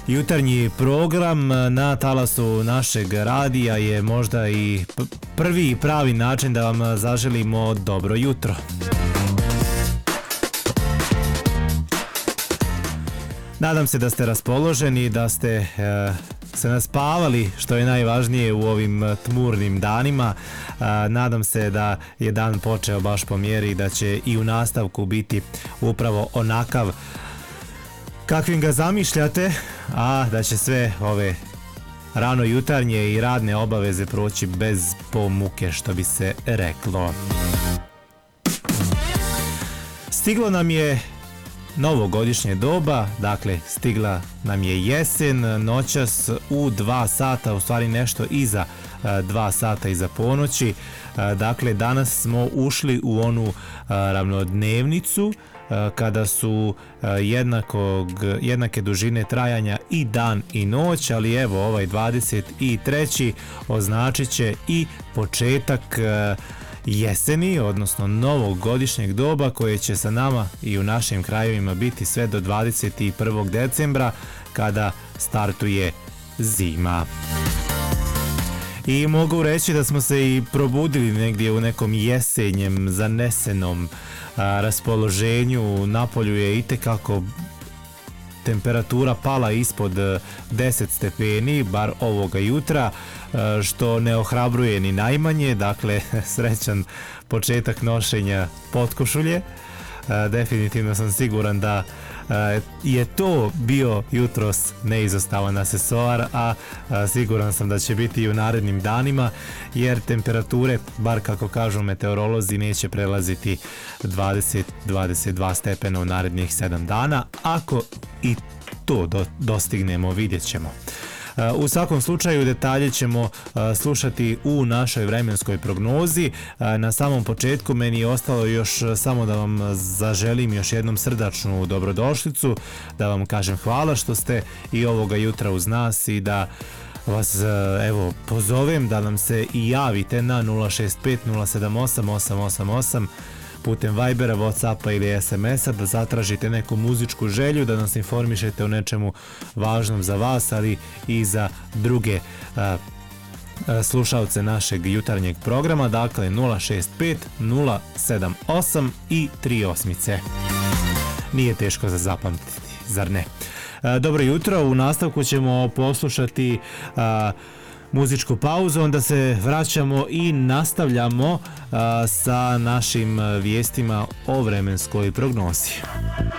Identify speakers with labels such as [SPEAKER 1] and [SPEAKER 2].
[SPEAKER 1] Jutarnji program na talasu našeg radija je možda i prvi i pravi način da vam zaželimo dobro jutro. Nadam se da ste raspoloženi, da ste se naspavali, što je najvažnije u ovim tmurnim danima. Nadam se da je dan počeo baš po mjeri i da će i u nastavku biti upravo onakav kakvim ga zamišljate, a da će sve ove rano jutarnje i radne obaveze proći bez pomuke, što bi se reklo. Stiglo nam je novogodišnje doba, dakle stigla nam je jesen, noćas u 2 sata, u stvari nešto iza 2 sata iza ponoći. Dakle, danas smo ušli u onu ravnodnevnicu kada su jednake dužine trajanja i dan i noć, ali evo ovaj 23. označit će i početak jeseni, odnosno novog godišnjeg doba koje će sa nama i u našim krajevima biti sve do 21. decembra kada startuje zima. I mogu reći da smo se i probudili negdje u nekom jesenjem zanesenom raspoloženju. Napolju je itekako temperatura pala ispod 10 stepeni, bar ovoga jutra, što ne ohrabruje ni najmanje. Dakle, srećan početak nošenja potkošulje. Definitivno sam siguran da je to bio jutros neizostavan aksesoar, a siguran sam da će biti i u narednim danima, jer temperature, bar kako kažu meteorolozi, neće prelaziti 20-22 stepena u narednih 7 dana. Ako i to dostignemo, vidjet ćemo. U svakom slučaju detalje ćemo slušati u našoj vremenskoj prognozi. Na samom početku meni je ostalo još samo da vam zaželim još jednom srdačnu dobrodošlicu, da vam kažem hvala što ste i ovoga jutra uz nas i da vas evo pozovem da nam se i javite na 065 078 888 putem Vibera, Whatsappa ili SMS-a, da zatražite neku muzičku želju, da nas informišete o nečemu važnom za vas, ali i za druge slušalce našeg jutarnjeg programa. Dakle 065 078 i 3 osmice. Nije teško za zapamtiti, zar ne? Dobro jutro, u nastavku ćemo poslušati muzičku pauzu, onda se vraćamo i nastavljamo sa našim vijestima o vremenskoj prognozi.